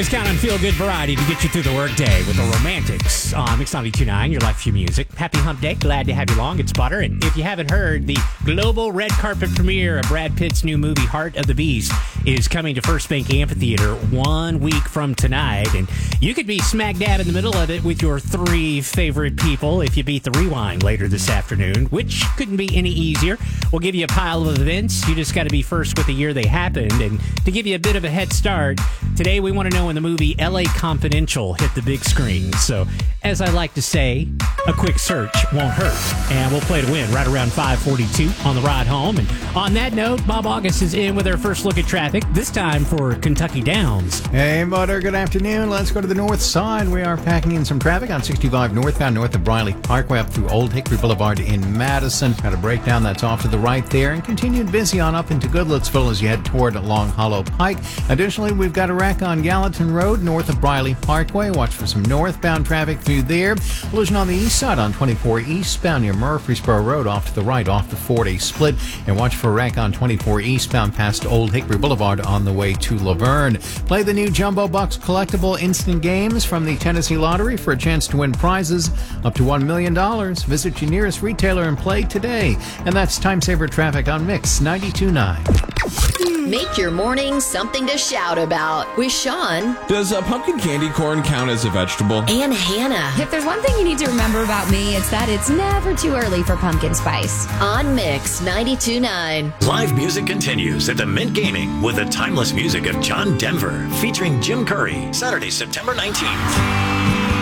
Count on Feel Good Variety to get you through the workday with the Romantics on Mix 92.9, your life, few music. Happy Hump Day. Glad to have you along. It's Butter. And if you haven't heard, the global red carpet premiere of Brad Pitt's new movie, Heart of the Beast, is coming to First Bank Amphitheater 1 week from tonight. And you could be smack dab in the middle of it with your 3 favorite people if you beat the rewind later this afternoon, which couldn't be any easier. We'll give you a pile of events. You just got to be first with the year they happened. And to give you a bit of a head start, today we want to know when the movie L.A. Confidential hit the big screen. So, as I like to say, a quick search won't hurt. And we'll play to win right around 5:42 on the ride home. And on that note, Bob August is in with our first look at traffic, this time for Kentucky Downs. Hey, Butter, good afternoon. Let's go to the north side. We are packing in some traffic on 65 northbound north of Briley Parkway up through Old Hickory Boulevard in Madison. Got a breakdown that's off to the right there, and continued busy on up into Goodlettsville as you head toward Long Hollow Pike. Additionally, we've got a wreck on Gallatin Road north of Briley Parkway. Watch for some northbound traffic through there. Collision on the east side on 24 eastbound near Murfreesboro Road off to the right off the 40 split. And watch for a wreck on 24 eastbound past Old Hickory Boulevard on the way to Laverne. Play the new Jumbo Bucks collectible instant games from the Tennessee Lottery for a chance to win prizes up to $1 million. Visit your nearest retailer and play today. And that's Time Saver Traffic on Mix 92.9. Make your morning something to shout about with Sean. Does pumpkin candy corn count as a vegetable? And Hannah. If there's one thing you need to remember about me, it's that it's never too early for pumpkin spice. On Mix 92.9. Live music continues at the Mint Gaming with the timeless music of John Denver featuring Jim Curry, Saturday, September 19th.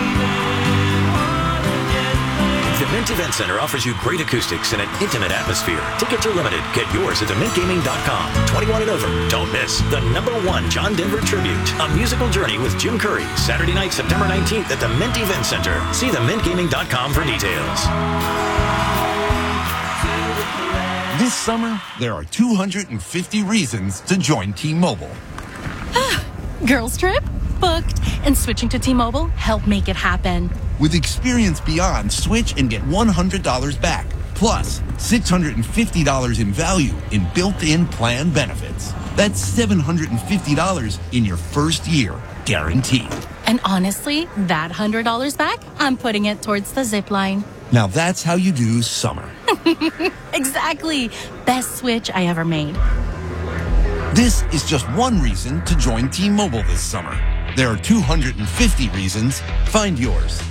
The Mint Event Center offers you great acoustics and an intimate atmosphere. Tickets are limited. Get yours at themintgaming.com. 21 and over. Don't miss the #1 John Denver tribute. A musical journey with Jim Curry. Saturday night, September 19th at the Mint Event Center. See themintgaming.com for details. This summer, there are 250 reasons to join T-Mobile. Girls trip? Booked. And switching to T-Mobile helped make it happen. With Experience Beyond, switch and get $100 back. Plus, $650 in value in built-in plan benefits. That's $750 in your first year, guaranteed. And honestly, that $100 back, I'm putting it towards the zip line. Now that's how you do summer. Exactly. Best switch I ever made. This is just one reason to join T-Mobile this summer. There are 250 reasons. Find yours.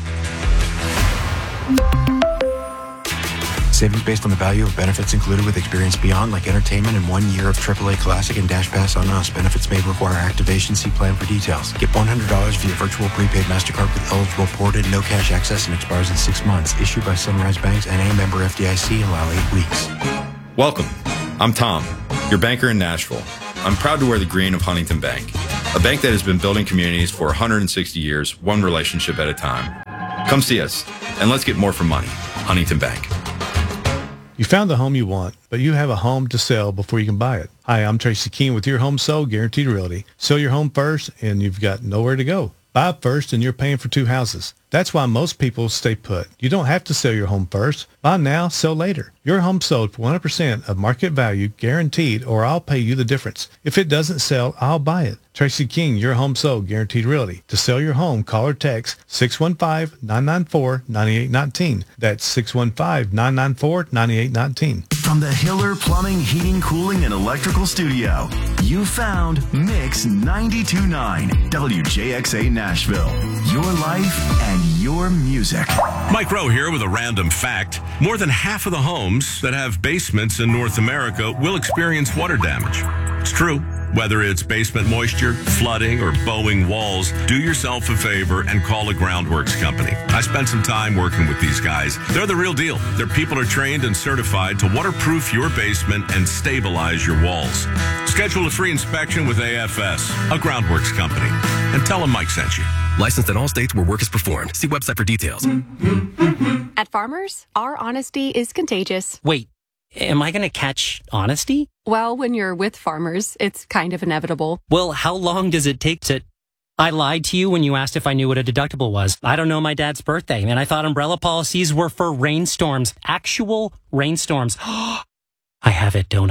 Savings based on the value of benefits included with Experience Beyond, like entertainment and 1 year of AAA Classic and Dash Pass on us. Benefits may require activation. See plan for details. Get $100 via virtual prepaid MasterCard with eligible ported, no cash access, and expires in 6 months. Issued by Sunrise Banks and a member FDIC. Allow 8 weeks. Welcome. I'm Tom, your banker in Nashville. I'm proud to wear the green of Huntington Bank, a bank that has been building communities for 160 years, one relationship at a time. Come see us, and let's get more for money. Huntington Bank. You found the home you want, but you have a home to sell before you can buy it. Hi, I'm Tracy Keene with Your Home Sold Guaranteed Realty. Sell your home first, and you've got nowhere to go. Buy first, and you're paying for 2 houses. That's why most people stay put. You don't have to sell your home first. Buy now, sell later. Your home sold for 100% of market value, guaranteed, or I'll pay you the difference. If it doesn't sell, I'll buy it. Tracy King, Your Home Sold Guaranteed Realty. To sell your home, call or text 615-994-9819. That's 615-994-9819. From the Hiller Plumbing, Heating, Cooling, and Electrical Studio, you found Mix 92.9, WJXA Nashville. Your life and your music. Mike Rowe here with a random fact. More than half of the homes that have basements in North America will experience water damage. It's true. Whether it's basement moisture, flooding, or bowing walls, do yourself a favor and call a Groundworks company. I spent some time working with these guys. They're the real deal. Their people are trained and certified to waterproof your basement and stabilize your walls. Schedule a free inspection with AFS, a Groundworks company, and tell them Mike sent you. Licensed in all states where work is performed. See website for details. At Farmers, our honesty is contagious. Wait, am I going to catch honesty? Well, when you're with Farmers, it's kind of inevitable. Well, how long does it take to... I lied to you when you asked if I knew what a deductible was. I don't know my dad's birthday, and I thought umbrella policies were for rainstorms. Actual rainstorms. I have it, don't I?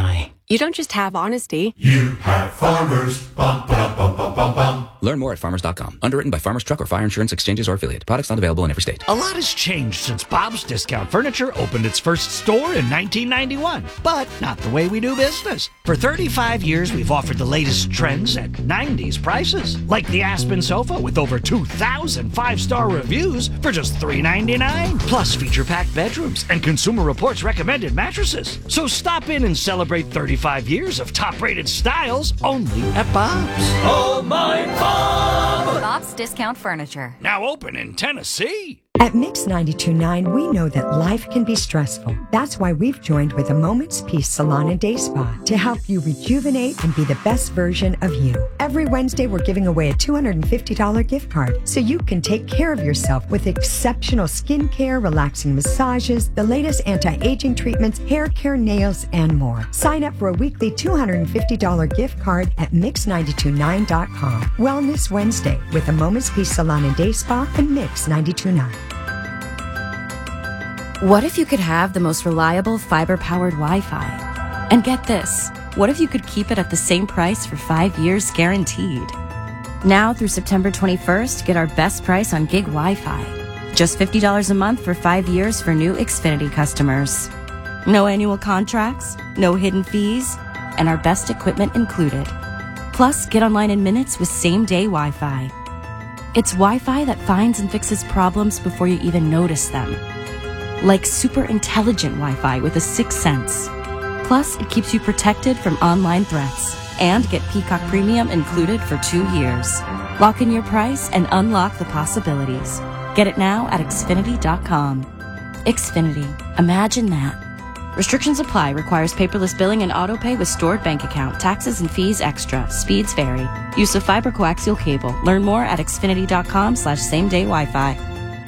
you don't just have honesty. You have Farmers. Bum, ba, bum, bum, bum, bum. Learn more at farmers.com. Underwritten by Farmers Truck or Fire Insurance Exchanges or affiliate. Products not available in every state. A lot has changed since Bob's Discount Furniture opened its first store in 1991, but not the way we do business. For 35 years, we've offered the latest trends at 90s prices, like the Aspen sofa with over 2,000 five-star reviews for just $3.99, plus feature-packed bedrooms and Consumer Reports recommended mattresses. So stop in and celebrate 35 years of top-rated styles only at Bob's. Oh, my Bob! Bob's Discount Furniture. Now open in Tennessee. At Mix 92.9, we know that life can be stressful. That's why we've joined with a Moment's Peace Salon and Day Spa to help you rejuvenate and be the best version of you. Every Wednesday, we're giving away a $250 gift card so you can take care of yourself with exceptional skincare, relaxing massages, the latest anti-aging treatments, hair care, nails, and more. Sign up for a weekly $250 gift card at Mix929.com. Wellness Wednesday with a Moment's Peace Salon and Day Spa and Mix 92.9. What if you could have the most reliable fiber-powered Wi-Fi? And get this, what if you could keep it at the same price for 5 years guaranteed? Now through September 21st, get our best price on gig Wi-Fi. Just $50 a month for 5 years for new Xfinity customers. No annual contracts, no hidden fees, and our best equipment included. Plus, get online in minutes with same-day Wi-Fi. It's Wi-Fi that finds and fixes problems before you even notice them. Like super intelligent Wi-Fi with a sixth sense. Plus, it keeps you protected from online threats. And get Peacock Premium included for 2 years. Lock in your price and unlock the possibilities. Get it now at Xfinity.com. Xfinity. Imagine that. Restrictions apply. Requires paperless billing and autopay with stored bank account. Taxes and fees extra. Speeds vary. Use of fiber coaxial cable. Learn more at Xfinity.com/same-day Wi-Fi.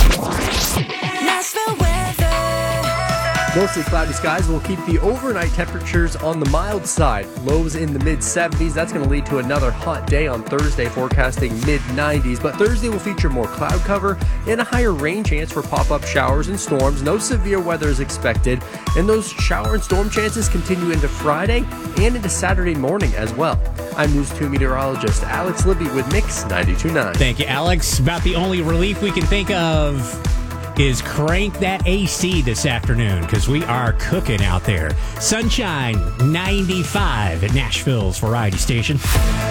Mostly cloudy skies will keep the overnight temperatures on the mild side. Lows in the mid-70s. That's going to lead to another hot day on Thursday, forecasting mid-90s. But Thursday will feature more cloud cover and a higher rain chance for pop-up showers and storms. No severe weather is expected. And those shower and storm chances continue into Friday and into Saturday morning as well. I'm News 2 meteorologist Alex Libby with Mix 92.9. Thank you, Alex. About the only relief we can think of is crank that AC this afternoon because we are cooking out there. Sunshine 95 at Nashville's Variety Station.